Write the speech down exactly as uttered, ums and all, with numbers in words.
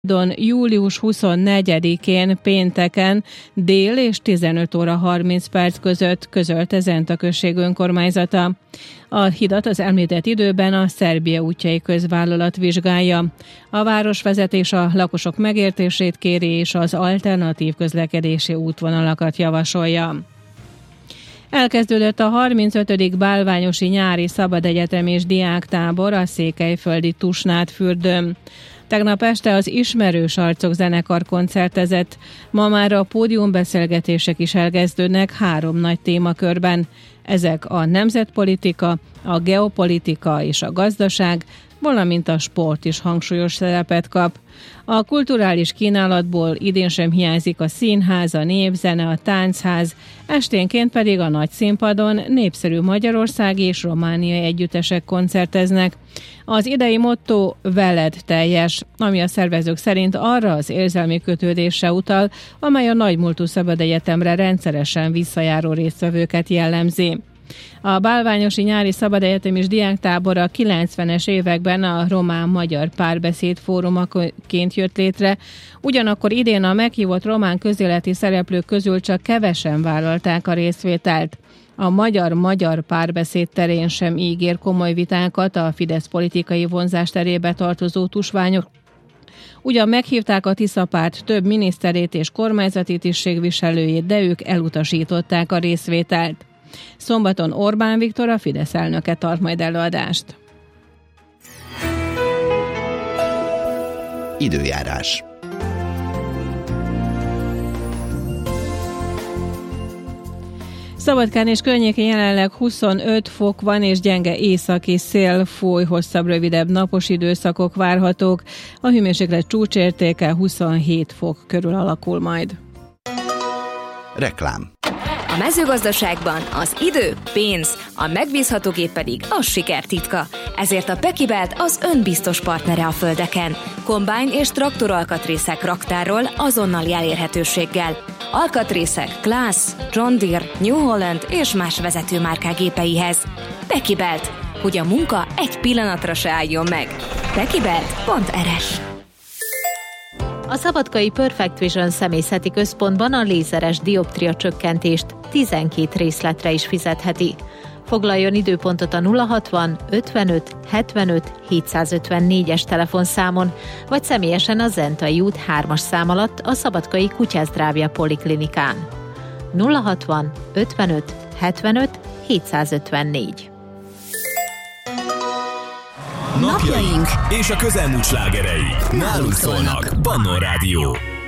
Don július huszonnegyedikén pénteken dél és tizenöt óra harminc perc között közölte Zenta község önkormányzata. A hidat az említett időben a Szerbia útjai közvállalat vizsgálja. A városvezetés a lakosok megértését kéri és az alternatív közlekedési útvonalakat javasolja. Elkezdődött a harmincötödik bálványosi nyári szabadegyetem és diáktábor a székelyföldi Tusnádfürdőn. Tegnap este az Ismerős Arcok zenekar koncertezett, ma már a pódiumbeszélgetések is elkezdődnek három nagy témakörben. Ezek a nemzetpolitika, a geopolitika és a gazdaság, valamint a sport is hangsúlyos szerepet kap. A kulturális kínálatból idén sem hiányzik a színház, a népzene, a táncház, esténként pedig a nagy színpadon népszerű magyarországi és romániai együttesek koncerteznek. Az idei motto veled teljes, ami a szervezők szerint arra az érzelmi kötődésre utal, amely a nagymúltú szabadegyetemre rendszeresen visszajáró résztvevőket jellemzi. A bálványosi nyári szabadegyetem és diáktábor a kilencvenes években a román-magyar párbeszéd fórumaként jött létre, ugyanakkor idén a meghívott román közéleti szereplők közül csak kevesen vállalták a részvételt. A magyar-magyar párbeszéd terén sem ígér komoly vitákat a Fidesz politikai vonzás terébe tartozó tusványok. Ugyan meghívták a Tisza párt több miniszterét és kormányzati tisztségviselőjét, de ők elutasították a részvételt. Szombaton Orbán Viktor, a Fidesz elnöke tart majd előadást. Időjárás. Szabadkán és környékén jelenleg huszonöt fok van, és gyenge északi szél fúj, hosszabb, rövidebb napos időszakok várhatók. A hőmérséklet csúcsértéke huszonhét fok körül alakul majd. Reklám. A mezőgazdaságban az idő, pénz, a megbízható gép pedig a siker titka. Ezért a Pekibelt az önbiztos partnere a földeken. Kombány és traktoralkatrészek raktárról azonnali elérhetőséggel. Alkatrészek Claas, John Deere, New Holland és más vezetőmárkák gépeihez. Pekibelt, hogy a munka egy pillanatra se álljon meg. Pekibelt pont er es. A szabadkai Perfect Vision személyzeti központban a lézeres dioptria csökkentést tizenkét részletre is fizetheti. Foglaljon időpontot a nulla hatvan ötvenöt hetvenöt hétszázötvennégyes telefonszámon, vagy személyesen a Zentai út hármas szám alatt a Szabadkai Kutyázdrávja Poliklinikán. nulla hatvan ötvenöt hetvenöt hétszázötvennégy. Napjaink és a közelmúlt slágerei. Nálunk szólnak Pannon Rádió.